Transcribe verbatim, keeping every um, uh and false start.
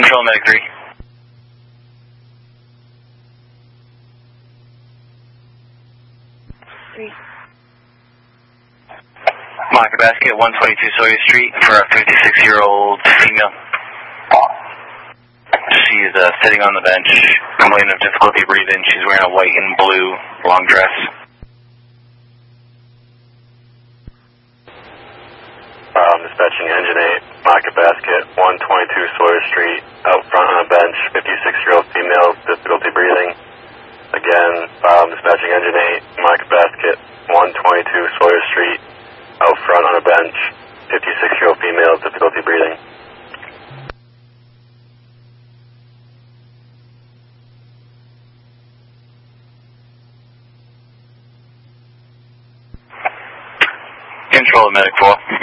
Control Medic three. Three. Market Basket, one twenty-two Sawyer Street for a fifty-six-year-old female. She's uh, sitting on the bench, complaining of difficulty breathing. She's wearing a white and blue long dress. Um, dispatching Engine eight, Market Basket, one twenty-two Sawyer Street, out front on a bench, fifty-six-year-old female, difficulty breathing. Again, um, dispatching Engine eight, Market Basket, one twenty-two Sawyer Street, out front on a bench, fifty-six-year-old female, difficulty breathing. Control Medic four.